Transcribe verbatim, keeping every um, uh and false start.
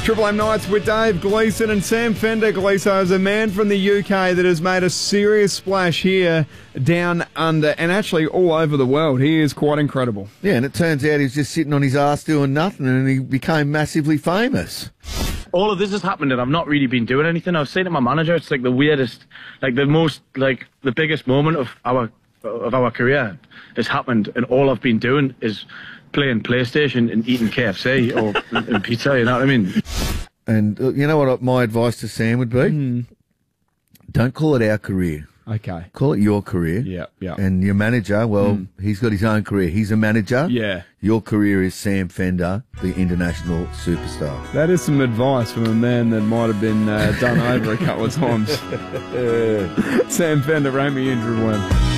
Triple M Nights with Dave Gleeson and Sam Fender. Gleeson is a man from the U K that has made a serious splash here down under and actually all over the world. He is quite incredible. Yeah, and it turns out he was just sitting on his ass doing nothing and he became massively famous. All of this has happened and I've not really been doing anything. I was saying to my manager, it's like the weirdest, like the most, like the biggest moment of our of our career has happened and all I've been doing is playing PlayStation and eating K F C or and pizza, you know what I mean? And uh, you know what my advice to Sam would be? Mm. Don't call it our career. Okay. Call it your career. Yeah, yeah. And your manager, well, mm. he's got his own career. He's a manager. Yeah. Your career is Sam Fender, the international superstar. That is some advice from a man that might have been uh, done over a couple of times. Sam Fender, rang me in, Drew Wynn.